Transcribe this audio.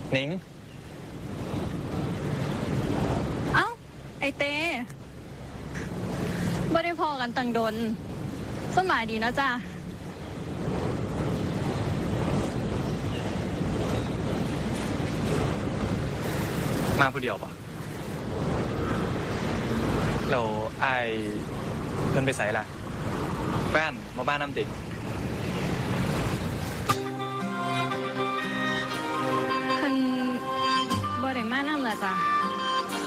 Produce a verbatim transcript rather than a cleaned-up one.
หนิงเอ้าไอเต้บ่ได้พอกันตังดนสมัยดีนะจ้ามาผู้เดียวปะเราไอเพิ่นไปใส่ละแฟนมาบ้านน้ำติดคันบ่ได้มานั่นแหละจ้ะ